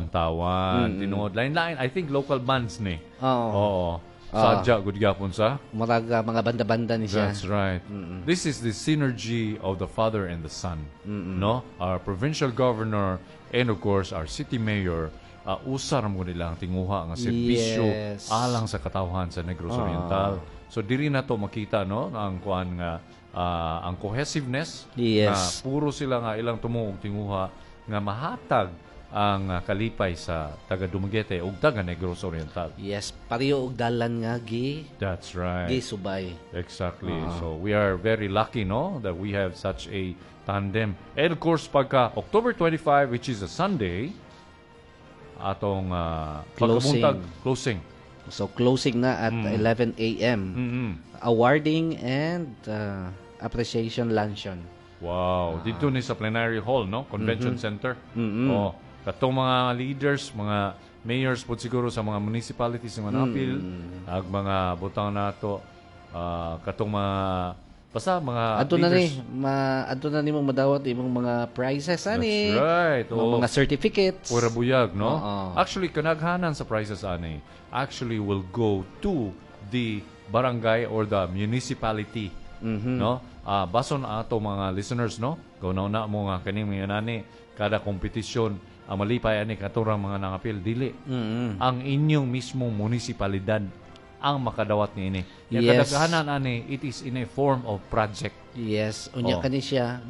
Tinuod lain-lain, I think local bands ni. Oo. Sadya gud gyapon sa mga banda-banda ni siya. That's right. This is the synergy of the Father and the Son. No? Our provincial governor and of course our city mayor usar mo nilang tinguha nga serbisyo alang sa katawhan sa Negros Oriental. So diri na to makita, no, ang kuan nga ang cohesiveness na puro sila nga ilang tumuog tinguha nga mahatag ang kalipay sa taga Dumaguete ug taga Negros Oriental. Yes, pareho og dalan nga That's right. Subay. Exactly. So we are very lucky, no, that we have such a tandem. And of course pagka October 25, which is a Sunday, atong closing. So closing na at 11 a.m. Awarding and appreciation luncheon. Wow, dito ni sa plenary hall, no? Convention Center. Katong mga leaders, mga mayors po siguro sa mga municipalities ng Manapil, ag mga butang nato, katong mga basta mga adto leaders. Adto na nimo madawat imong mga prizes ani. That's right. Mga certificates. Pura buyag, no? Actually, kanaghanan sa prizes ani actually will go to the barangay or the municipality. No? Bason ato mga listeners, no? Gawnaw na mo nga kaning mga nani kada kompetisyon ang malipay ani katurang mga nangapil dili. Ang inyong mismong munisipalidad ang makadawat niini. Yung kadaghanan ani, it is in a form of project. Yes, unya kani siya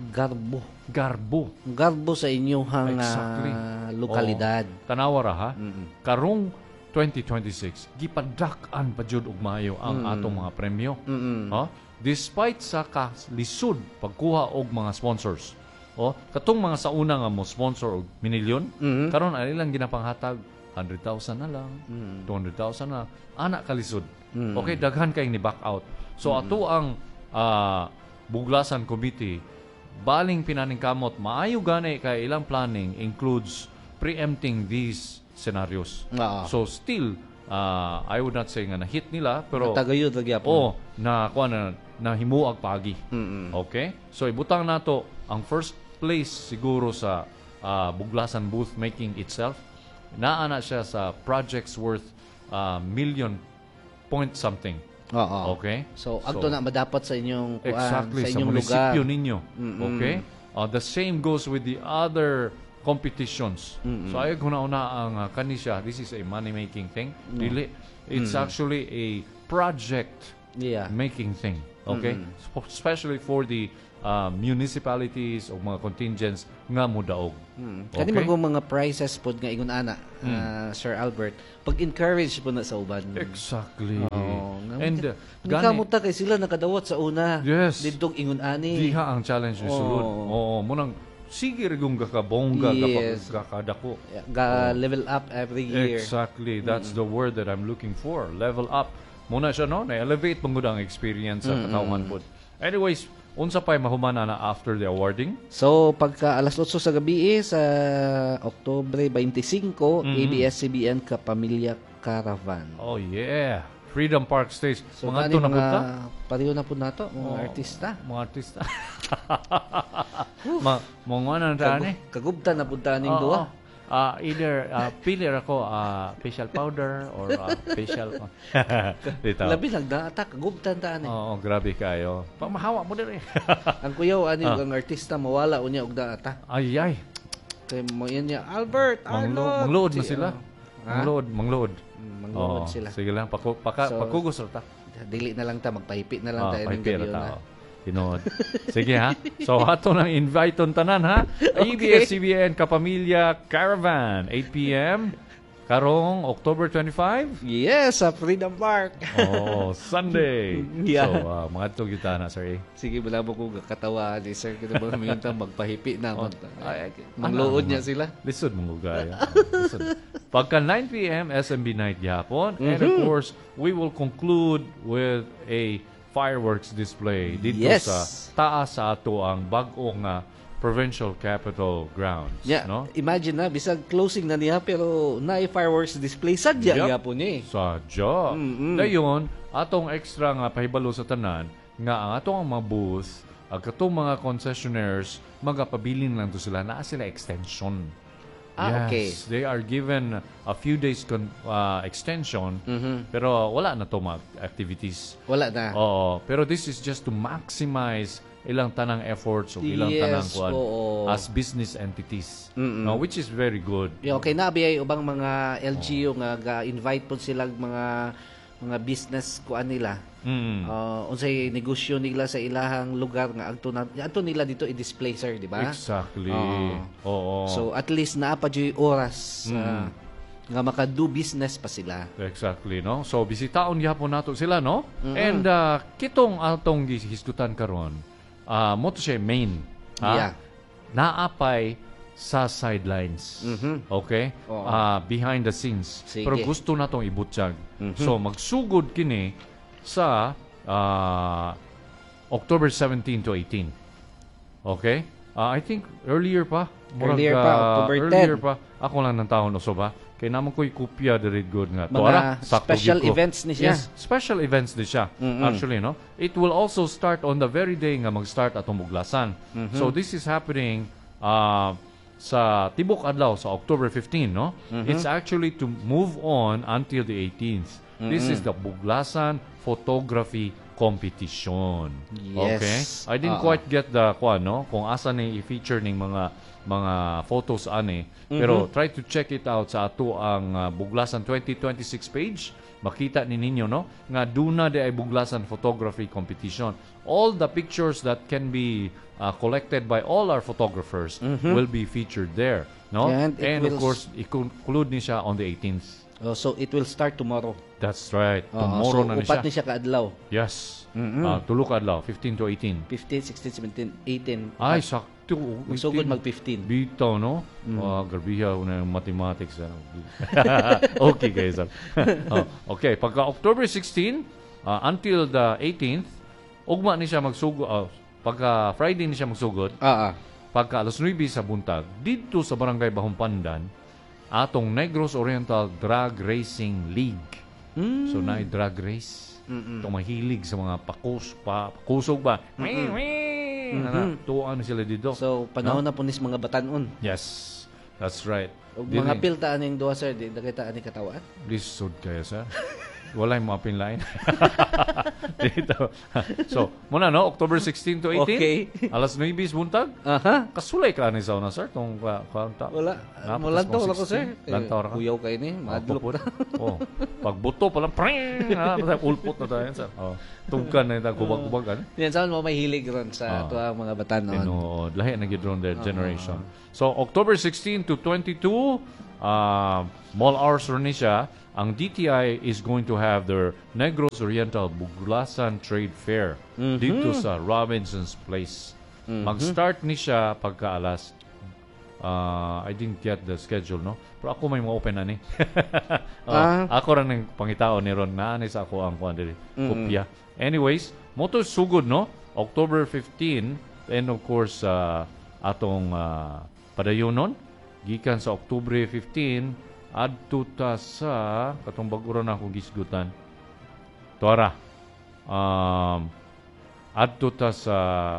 garbo sa inyong lokalidad. Tanawara ha. Karong 2026 gipadak-an pa jud og maayo ang atong mga premyo. Despite sa lisod pagkuha og mga sponsors. Katong mga sauna nga mo sponsor og minilyon, karon ani lang ginapanghatag 100,000 na lang, 200,000 na anak kalisod. Okay, daghan kay ni back out. So ato ang Buglasan Committee baling pinaning kamot maayo gani kay ilang planning includes preempting these scenarios. So still I would not say nga na-hit nila pero tagayod gyapon. Na himuag pagi. Okay? So ibutang nato ang first place siguro sa Buglasan booth making itself. Naana siya sa projects worth million point something. Okay? So adto na madapat sa inyong exactly, sa inyong lugar. Sa munisipyo lugar. ninyo. Okay? The same goes with the other competitions. So ay una ang kanisya, this is a money making thing. Dili. It's actually a project making thing. Okay? Especially for the municipalities o mga contingents nga mudaog. Kani mga prizes pod nga ingon ana, Sir Albert, pag-encourage po na sa uban. Exactly. And kamuta kay sila nakadawat sa una. Didtong ingon ani. Diha ang challenge ni sulod. Munang sige rigong gakabongga gakadako. Level up every year. Exactly. That's the word that I'm looking for. Level up. Muna siya, no? Na-elevate mong ang experience sa katawhan po. Anyways, unsa pa'y mahumana na after the awarding? So, pagka alas 8 sa gabi sa Oktubre 25, ABS-CBN Kapamilya Caravan. Oh, yeah. Freedom Park Stage. So, mga ito na punta? Pariyo na po nato, mga artista. Mga artista. Mga ano na Kagubta na punta ning duwa. Either pilir ako facial powder or facial labi nagdata kagubtan ta ani. Grabe kayo. Pamahawa mo diri. Ang kuyaw ani ang artista mawala unya og data. Ay. Kay mo yan niya Albert Arnold. Mangload na sila. Mangload sila. Sige lang pakugos ra ta. dili na lang ta magpahipi na lang tayo ng pahipira gabi na. tao. Tinood. Sige ha. So ato nang invite on tanan ha. Okay. ABS-CBN Kapamilya Caravan 8 p.m. karong October 25. Yes, sa Freedom Park. Sunday. Yeah. So mga tog kita na sir. Sige, malabo ko katawa ni sir kita ba minta magpahipi na mangluod niya sila. Lisod mong ugaya. Pagka 9 p.m. SMB night gyapon, and of course we will conclude with a fireworks display dito sa taas sa ato ang bag-ong provincial capital grounds. Yeah, no? Imagine na, bisag closing na niya, pero na-fireworks display, sadya nga po niya. Sadya. Dayon, atong extra nga pahibalo sa tanan, nga ang atong mga booth, ang katong mga concessionaires, magapabilin lang to sila, naa sila extension. Okay. They are given a few days extension, pero wala na to mga activities. Wala na. Oo. Pero this is just to maximize ilang tanang efforts o ilang tanang kuan as business entities. No, which is very good. Yeah, okay, nabi ay ubang mga LGU nga ga-invite po sila mga business kuan nila. Unsay negosyo nila sa ilahang lugar nga adto nila dito i-display sir, di ba? Exactly. Oo. So at least naa pa jud oras nga maka-do business pa sila. Exactly, no? So bisitaon gyapon nato sila, no? And kitong atong gihisgutan karon, mo to siya main. Yeah. Naapay sa sidelines. Okay? Behind the scenes. Sige. Pero gusto natong ibutyag. So magsugod kini sa October 17 to 18. Okay? I think earlier pa. October 10. Pa. Ako lang ng taon uso ba? Kaya naman ko'y kopya the good nga. Mga special events ni siya. Yes, special events ni siya. Actually, no? It will also start on the very day nga mag-start atong buglasan. So this is happening sa Tibok Adlaw sa October 15, no? It's actually to move on until the 18th. This is the Buglasan Photography Competition. Yes. Okay? I didn't quite get the kung asa ni i-feature ning mga photos ani. Pero try to check it out sa ato ang Buglasan 2026 page. Makita ni ninyo, no? Nga duna de ay Buglasan Photography Competition. All the pictures that can be collected by all our photographers will be featured there, no? And of course, i-conclude ni siya on the 18th. So it will start tomorrow. That's right. Tomorrow na ni siya. Upat ni siya kaadlaw. Yes. Tulo kaadlaw, 15 to 18. 15, 16, 17, 18. Ay, sakto. Magsugod mag-15. Bitaw, no? Garbiha na yung mathematics. Okay, guys. Okay, pagka October 16 until the 18th, ugma ni siya magsugod. Pagka Friday ni siya magsugod. Pagka alas 9 sa buntag, dito sa Barangay Bahumpandan, atong Negros Oriental Drag Racing League. So, drag race. Itong mahilig sa mga pakusog ba? Tuwaan na sila dito. So, panahon na po nis mga batanon. Yes, that's right. Mga piltaan yung duwa, sir, di nakitaan ni katawaan? Lisod kayo, sir. Wala yung mga pinlain. Dito. So, muna, no? October 16 to 18. Okay. Alas 9 buntag. Kasulay ka ni sauna, sir? Tong kwanta. Wala. Lantaw ako, sir. Lantaw ka? Kuyaw kayo ni. Madlok na. Pagbuto pa lang, ulpot na tayo, sir. Tungkan na yung kubag-kubagan. Yan, saan mo mahilig ron sa ito ang mga batanon? Tinood. Lahi na gid ron their generation. So, October 16 to 22, mall hours ron ni siya. Ang DTI is going to have their Negros Oriental Buglasan Trade Fair dito sa Robinson's Place. Mag-start ni siya pagka alas I didn't get the schedule, no? Pero ako may ma-open na ni. Ako rin ang pangitao ni Ron na sa ako ang kopya. Anyways, moto sugod, no? October 15 and of course atong padayonon gikan sa October 15 adto ta sa katong bag-ura na akong gisgutan. Tuara. Adto ta sa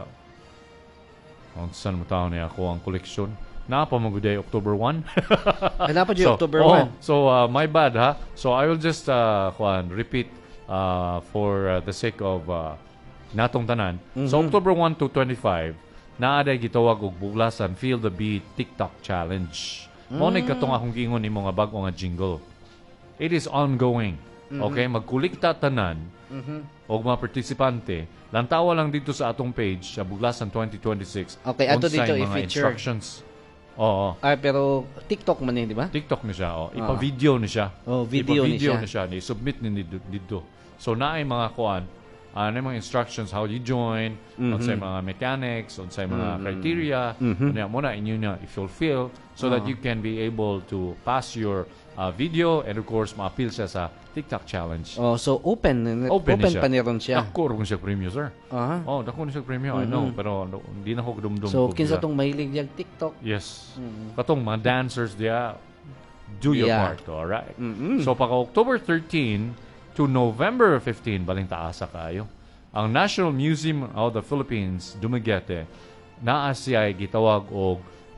saan mo tao niya ako ang koleksyon. Napa maguday October 1. Napa di October 1. So my bad ha. So I will just repeat for the sake of natong tanan. So October 1 to 25 naaday gitawag og Buglasan Feel the Beat TikTok Challenge. Mo ni katong akong gingon nimo nga bag-o nga jingle. It is ongoing. Okay, magkulikta tanan og mga partisipante. Lantawa lang dito sa atong page sa Buglasan 2026. Okay, ato unsay dito mga i-feature. instructions. Oo. Pero TikTok man di ba? TikTok ni siya. Ipa-video ni siya. Video ni siya. Ni-submit ni dito. So naay mga kuan, na mga instructions how you join, unsay mga mechanics, unsay mga criteria, unya mo na inyo na i-fulfill so that you can be able to pass your video and of course ma-appeal siya sa TikTok challenge. So open pa niron siya. Dako ron siya premium, sir. Dako na siya premium, I know, pero hindi na ko dumdum. So kinsa tong mahilig yang TikTok? Yes. Katong mga dancers dia, do your part, all right? So pagka October 13 to November 15, baling taasa kayo. Ang National Museum of the Philippines, Dumaguete, naa siya gitawag og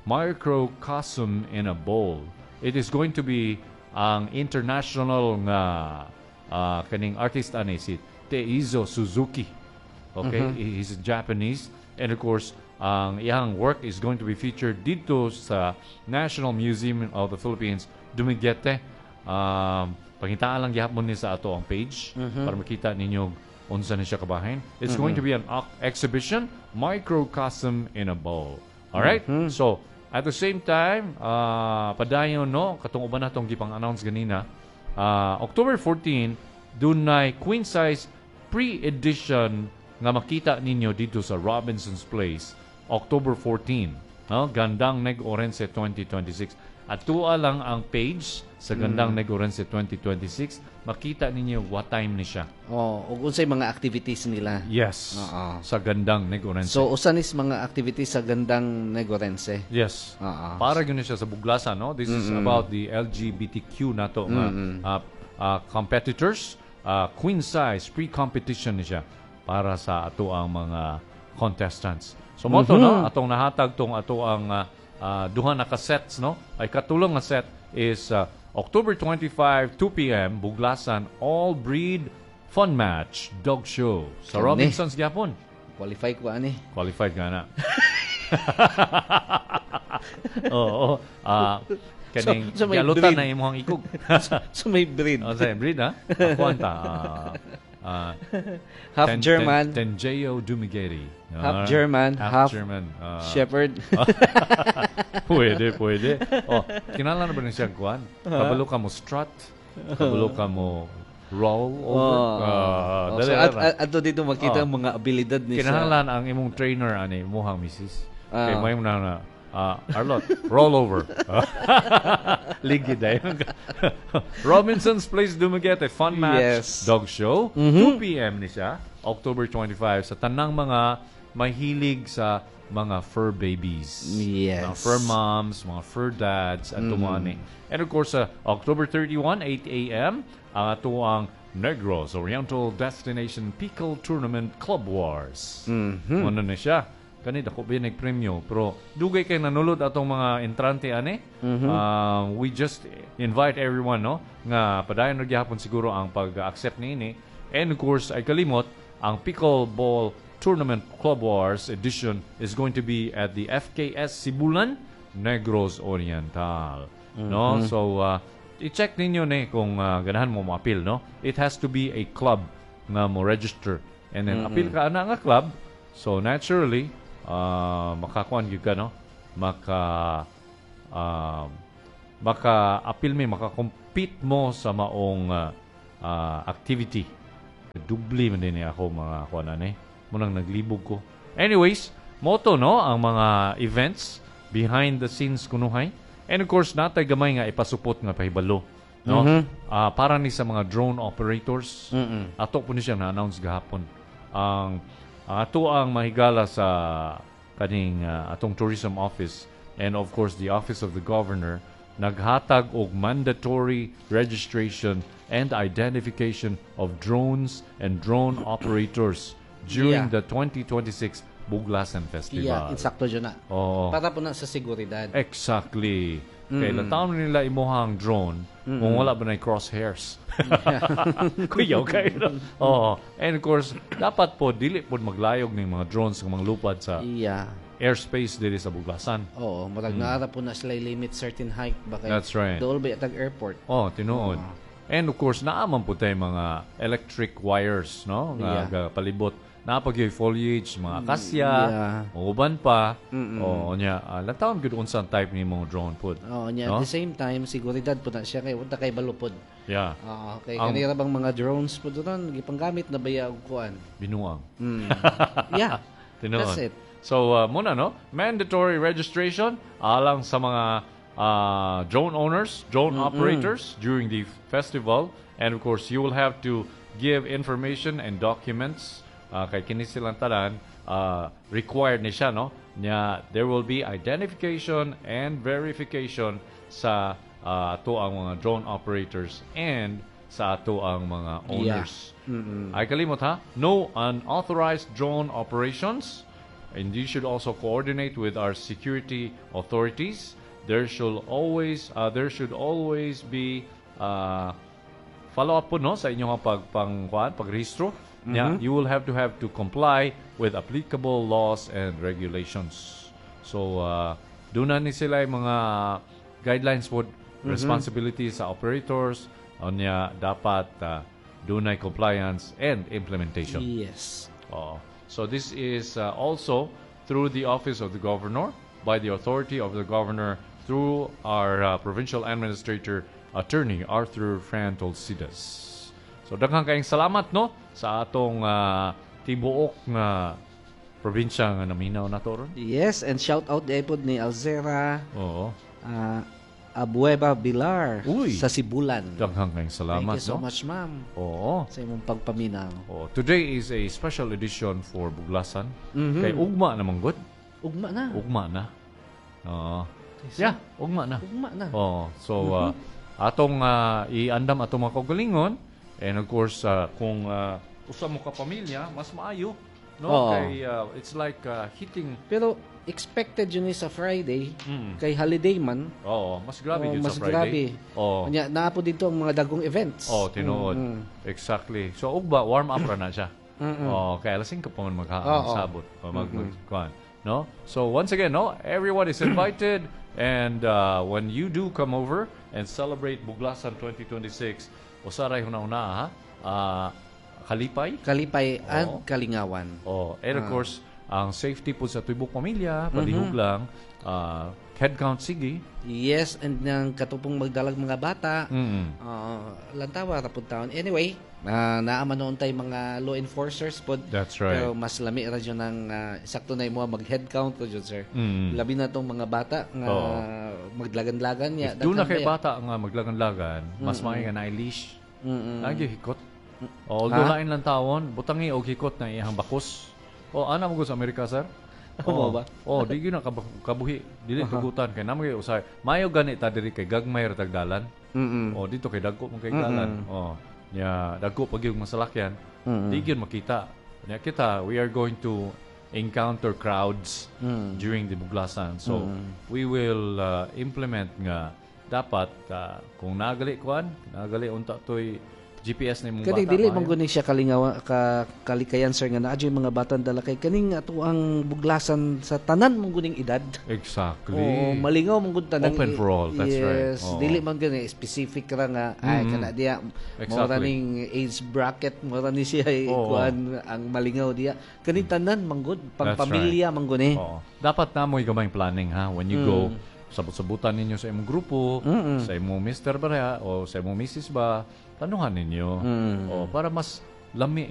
Microcosm in a Bowl. It is going to be ang international nga kaning artist ani si Teizo Suzuki. Okay, he's Japanese, and of course ang iyang work is going to be featured dito sa National Museum of the Philippines, Dumaguete. Pangitaan lang gihapon ni sa ato ang page para makita ninyo unsa ni siya kabahin. It's going to be an exhibition, Microcosm in a Bowl. All right? So, at the same time, padayon no, katong uban natong gipang-announce ganina, October 14, dunay queen size pre-edition nga makita ninyo dito sa Robinson's Place, October 14. No? Gandang Neg-Orense 2026. At tuwa lang ang page sa Gandang Neg-Orense 2026, makita ninyo what time ni siya. Ug unsay mga activities nila. Yes. Sa Gandang Neg-Orense. So usan is mga activities sa Gandang Neg-Orense. Yes. Para gyud siya sa Buglasan, no? This is about the LGBTQ nato nga competitors, queen size pre-competition ni siya para sa ato ang mga contestants. So mo to no, atong nahatag tong ato ang duha na ka-sets, no? Ay katulong nga set is October 25, 2 p.m. Buglasan All Breed Fun Match Dog Show sa Robinson's Gyapon. Qualify ko ani. Qualified ka na. Oo. Kaning galutan na imong ikog. So may breed. Sa breed ha? Kwanta. Half German. Tenjeo Dumaguete. Half German, half German. Shepherd. Pwede. Kinala na ba niya kuan? Kabalo ka mo strut. Kabalo ka mo roll over. So ato dito makita ang mga abilidad ni sa. Kinahanglan ang imong trainer ani muhang misis. Kay may mo na Arlot, roll over. Ligid ay. Robinson's Place Dumaguete Fun Match Dog Show. 2 p.m. ni siya, October 25 sa tanang mga mahilig sa mga fur babies. Yes. Mga fur moms, mga fur dads at tumani. And of course, October 31, 8 a.m. ang ato ang Negros Oriental Destination Pickle Tournament Club Wars. Ano na siya? Kani dako ba nag-premyo, pero dugay kay nanulod atong mga entrante ani. We just invite everyone no nga padayon ra gyapon siguro ang pag-accept niini. And of course ay kalimot ang Pickleball Tournament Club Wars edition is going to be at the FKS Sibulan, Negros Oriental. No? So i-check ninyo ni kung ganahan mo ma-appeal, no? It has to be a club nga mo register. And then appeal ka ana nga club. So naturally makakuan gyud ka no, maka-appeal mi, maka-compete mo sa maong activity. Dubli man din ako mga kuan ani, munang naglibog ko. Anyways, moto no ang mga events behind the scenes kunuhay. And of course natay gamay nga ipasupot nga pahibalo no. Para ni sa mga drone operators. Ato po ni siya na-announce gahapon. Ang ato ang mahigala sa kaning atong tourism office and of course the office of the governor naghatag og mandatory registration and identification of drones and drone operators during the 2026 Buglasan Festival. Yeah, insakto dyan na. Para po na sa seguridad. Exactly. Kaya latawon nila imuhang drone kung wala ba na crosshairs. Kuyaw kayo. And of course, dapat po, dili po maglayog ng mga drones ng mga lupad sa airspace dili sa Buglasan. Marag naara po na sila limit certain height. Baka that's right. dool ba yatag airport? Tinuod. And of course, naaman po tayo mga electric wires, no? Nga palibot. Napagyoy foliage, mga akasya, uban pa. O nya, lantaon gud unsang type ni mong drone pod. At the same time, seguridad po na siya kay unta kay balupod. Yeah. Okay, kanira bang mga drones po doon, gipanggamit na baya og kuan? Binuang. Yeah. Tinuod. That's it. So, muna, no? Mandatory registration alang sa mga drone owners, drone operators during the festival. And of course, you will have to give information and documents kay kini silang tanan, required ni siya, no? There will be identification and verification sa ato ang mga drone operators and sa ato ang mga owners. Ay kalimot ha, no unauthorized drone operations, and you should also coordinate with our security authorities. There should always be follow up po, no, sa inyong pagrehistro. You will have to comply with applicable laws and regulations. So doon na ni sila yung mga guidelines po, responsibilities sa operators, dapat doon na compliance and implementation. Yes. So this is also through the office of the governor, by the authority of the governor, through our provincial administrator, Attorney Arthur Fran Tolsidas. So daghang kayong salamat, no, sa atong tibuok nga probinsya nga naminaw na to ron. Yes, and shout out pod ni Alzera. Abueva Bilar sa Sibulan. Daghang kayong salamat. Thank you so much, ma'am. Sa imong pagpaminaw. Today is a special edition for Buglasan. Kay ugma namang good. Ugma na. Ugma na. So atong iandam atong mga kaugalingon. And of course, kung usa mo ka pamilya, mas maayo, no? Kay it's like hitting. Pero expected yun sa Friday, kay holiday man. Mas grabe yun sa Friday. Kanya naapo dito ang mga dagong events. Tinuod. Exactly. So ugba warm up ra na siya. Kaya lasing ka pa man magsabot, magkuan, no? So once again, no, everyone is invited, and when you do come over and celebrate Buglasan 2026, usaray huna-huna, Kalipay at Kalingawan. And of course, ang safety po sa tubok pamilya, palihog lang, head count sige. Yes, and ng katupong magdalag mga bata, lantawa, rapod taon. Anyway, naaman noon tayo mga law enforcers po. That's right. Pero mas lami ra dyan ng sakto na mo mag-head count po dyan, sir. Labi na itong mga bata nga maglagan-lagan niya. Doon na kay bata nga maglagan-lagan, mas mga nga na-leash. Lagi hikot. Although lain lang tawon, butangi o hikot na iyang bakos. Ana mo sa Amerika, sir? Ba? Di yun na kabuhi. Dili tugutan. Kaya naman kayo usay. Mayo gani ta diri kay gagmay ratagdalan. Dito kay dagko mong kay dalan. Dagko pag yung masalakyan. Di yun makita. Kita, we are going to encounter crowds during the Buglasan. So, we will implement nga dapat kung nagali unta toy GPS na yung bata. Dili man guni siya kalikayan, sir, nga naadyo yung mga bata dala kay kaning ato ang Buglasan sa tanan mong guning edad. Exactly. Malingaw mong gun tanan. Open for all, that's right. Dili man guni specific ra nga kana diya mo ning age bracket mo ni siya kuan ang malingaw diya. Kaning tanan manggod pang pamilya man guni. Dapat na mo gamay planning ha when you go. Sabot-sabutan ninyo sa imong grupo, sa imong Mr. ba o sa imong Mrs. ba, tanuhan ninyo para mas lami